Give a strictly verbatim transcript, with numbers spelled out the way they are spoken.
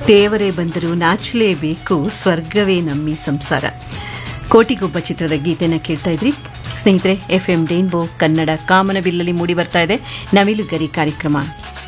ದೇವರೇ ಬಂದರೂ ನಾಚಲೇಬೇಕು, ಸ್ವರ್ಗವೇ ನಮ್ಮಿ ಸಂಸಾರ. ಕೋಟಿಗೊಬ್ಬ ಚಿತ್ರದ ಗೀತೆನ ಕೇಳ್ತಾ ಇದ್ರಿ ಸ್ನೇಹಿತರೆ. ಎಫ್ ಎಂ ರೈನ್ಬೋ ಕನ್ನಡ ಕಾಮನಬಿಲ್ಲಲ್ಲಿ ಮೂಡಿ ಬರ್ತಾ ಇದೆ ನವಿಲುಗರಿ ಕಾರ್ಯಕ್ರಮ.